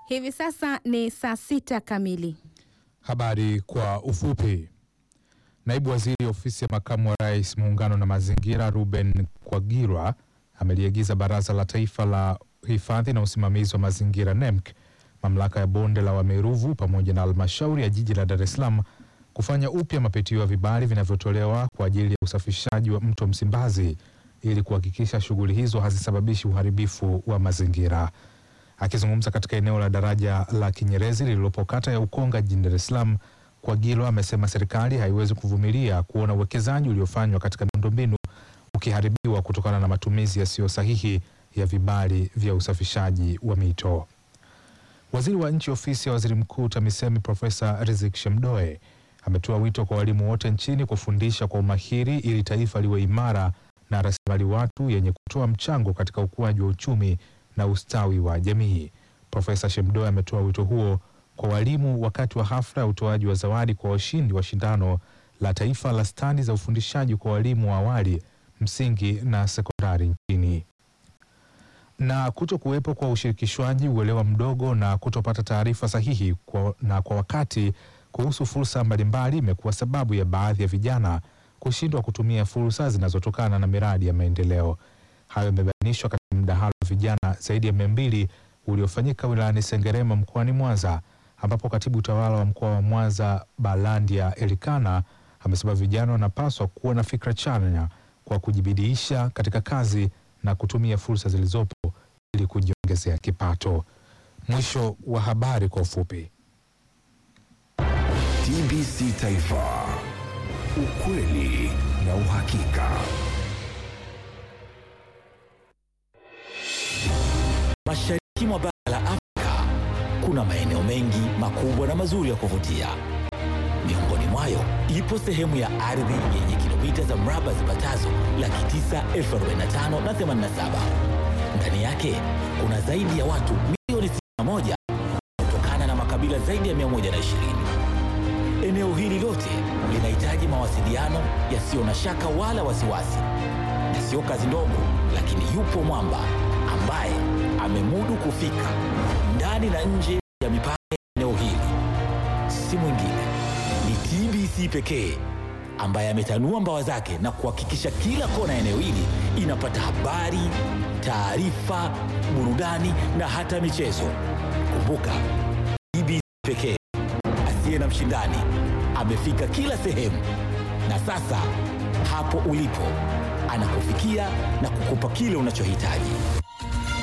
Hivi sasa ni saa 6 kamili. Habari kwa ufupi. Naibu Waziri Ofisi ya Makamu wa Rais Muungano na Mazingira Ruben Kwagirwa ameliagiza Baraza la Taifa la Hifadhi na Usimamizi wa Mazingira NEMC, Mamlaka ya Bonde la Wamiruvu pamoja na Halmashauri ya Jiji la Dar es Salaam kufanya upya mapitio ya vibali vinavyotolewa kwa ajili ya usafishaji wa mto Msimbazi ili kuhakikisha shughuli hizo hazisababishi uharibifu wa mazingira. Akizungumza katika eneo la daraja la Kinyerezi lililopo kata ya Ukonga jijini Dar es Salaam, Kwagirwa amesema serikali haiwezi kuvumilia kuona uwekezaji uliofanywa katika miundombinu ukiharibiwa kutokana na matumizi yasiyo sahihi ya vibali vya usafishaji wa mito. Waziri wa Nchi Ofisi ya Waziri Mkuu TAMISEMI Profesa Riziki Shemdoe ametoa wito kwa walimu wote nchini kufundisha kwa umahiri ili taifa liwe imara na rasilimali watu yenye kutoa mchango katika ukuaji wa uchumi na ustawi wa jamii. Profesa Shemdoe ametoa wito huo kwa walimu wakati wa hafla ya utoaji wa zawadi kwa washindi wa shindano la taifa la stadi za ufundishaji kwa walimu wa awali, msingi na sekondari nchini. Na kutokuwepo kwa ushirikishwaji, uelewa mdogo na kutopata taarifa sahihi kwa wakati kuhusu fursa mbalimbali imekuwa sababu ya baadhi ya vijana kushindwa kutumia fursa zinazotokana na miradi ya maendeleo. Hayo yamebainishwa katika mdahalo wa vijana zaidi ya 200 uliofanyika wilayani Sengerema mkoani Mwanza, ambapo katibu utawala wa mkoa wa Mwanza Balandia Elikana amesema vijana wanapaswa kuwa na fikra chanya kwa kujibidiisha katika kazi na kutumia fursa zilizopo ili kujiongezea kipato. Mwisho wa habari kwa ufupi. TBC Taifa, ukweli na uhakika. Mashariki mwa bara la Afrika kuna maeneo mengi makubwa na mazuri ya kuvutia. Miongoni mwayo ipo sehemu ya ardhi yenye kilomita za mraba zipatazo 945,087. Ndani yake kuna zaidi ya watu milioni 61 kutokana na makabila zaidi ya 120. Eneo hili lote linahitaji mawasiliano yasiyo na shaka wala wasiwasi. Na sio kazi ndogo, lakini yupo mwamba ambaye amemudu kufika ndani na nje ya mipaka ya eneo hili. Si mwingine, ni TBC pekee ambaye ametanua mbawa zake na kuhakikisha kila kona ya eneo hili inapata habari, taarifa, burudani na hata michezo. Kumbuka, TBC pekee asiye na mshindani amefika kila sehemu, na sasa hapo ulipo anakufikia na kukupa kile unachohitaji.